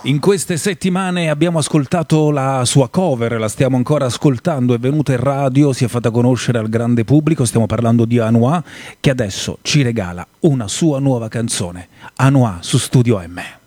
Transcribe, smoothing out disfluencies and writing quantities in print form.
In queste settimane abbiamo ascoltato la sua cover, la stiamo ancora ascoltando, è venuta in radio, si è fatta conoscere al grande pubblico, stiamo parlando di Anouar, che adesso ci regala una sua nuova canzone, Anouar su Studio M.